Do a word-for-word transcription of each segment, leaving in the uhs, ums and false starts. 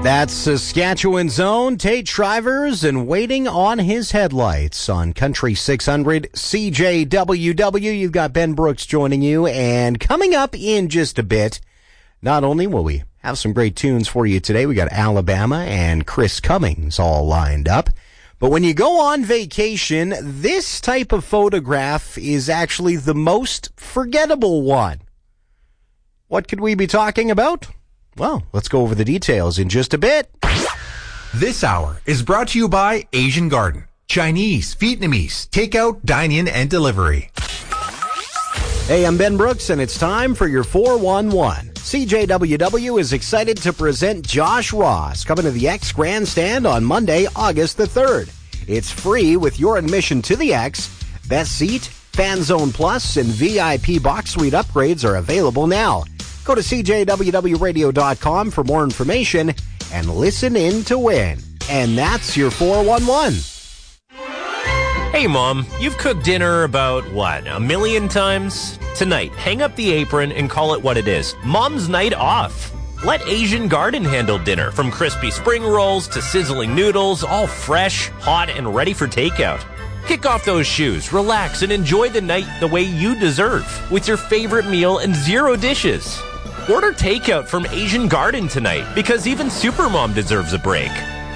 That's Saskatchewan's own Tate Shrivers and Waiting on His Headlights on Country six hundred C J W W. You've got Ben Brooks joining you, and coming up in just a bit, not only will we have some great tunes for you today, we got Alabama and Chris Cummings all lined up, but when you go on vacation, this type of photograph is actually the most forgettable one. What could we be talking about? Well, let's go over the details in just a bit. This hour is brought to you by Asian Garden. Chinese, Vietnamese, takeout, dine-in, and delivery. Hey, I'm Ben Brooks, and it's time for your four one one. C J W W is excited to present Josh Ross coming to the X Grandstand on Monday, August the third. It's free with your admission to the X. Best seat, Fan Zone Plus, and V I P box suite upgrades are available now. Go to C J W W radio dot com for more information and listen in to win. And that's your four one one. Hey, Mom, you've cooked dinner about, what, a million times? Tonight, hang up the apron and call it what it is. Mom's night off. Let Asian Garden handle dinner, from crispy spring rolls to sizzling noodles, all fresh, hot, and ready for takeout. Kick off those shoes, relax, and enjoy the night the way you deserve, with your favorite meal and zero dishes. Order takeout from Asian Garden tonight, because even Supermom deserves a break.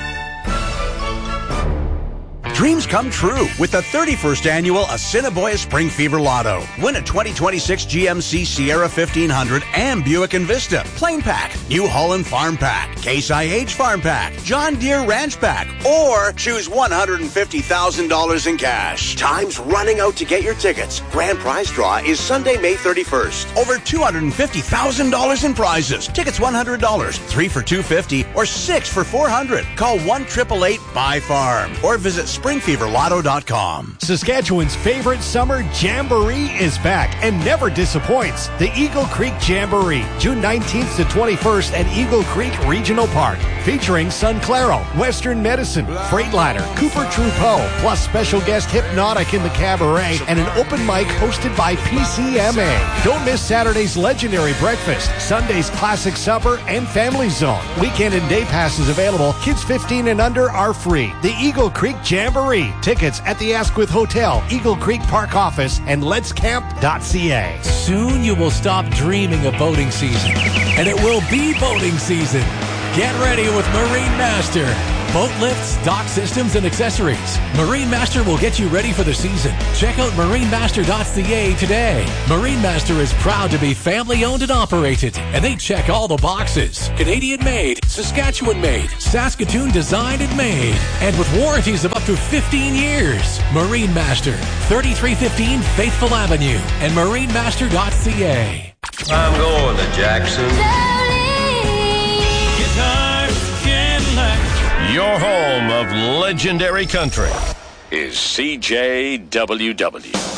Dreams come true with the thirty-first annual Assiniboia Spring Fever Lotto. Win a twenty twenty-six G M C Sierra fifteen hundred and Buick Envista Plain Pack, New Holland Farm Pack, Case I H Farm Pack, John Deere Ranch Pack, or choose one hundred fifty thousand dollars in cash. Time's running out to get your tickets. Grand prize draw is Sunday, May thirty-first. Over two hundred fifty thousand dollars in prizes. Tickets one hundred dollars, three for two hundred fifty dollars, or six for four hundred dollars. Call one eight eight eight buy farm or visit spring fever lotto dot com. Saskatchewan's favorite summer jamboree is back and never disappoints. The Eagle Creek Jamboree, June nineteenth to twenty-first at Eagle Creek Regional Park, featuring Sun Claro, Western Medicine, Freightliner, Cooper Troupeau, plus special guest Hypnotic in the Cabaret, and an open mic hosted by P C M A. Don't miss Saturday's legendary breakfast, Sunday's classic supper, and family zone. Weekend and day passes available. Kids fifteen and under are free. The Eagle Creek Jamboree. Tickets at the Asquith Hotel, Eagle Creek Park office, and lets camp dot c a. Soon you will stop dreaming of boating season, and it will be boating season. Get ready with Marine Master. Boat lifts, dock systems, and accessories. Marine Master will get you ready for the season. Check out marine master dot c a today. Marine Master is proud to be family-owned and operated, and they check all the boxes. Canadian-made, Saskatchewan-made, Saskatoon designed and made, and with warranties of up to fifteen years. Marine Master, thirty-three fifteen Faithful Avenue, and marine master dot c a. I'm going to Jackson. Your home of legendary country is C J W W.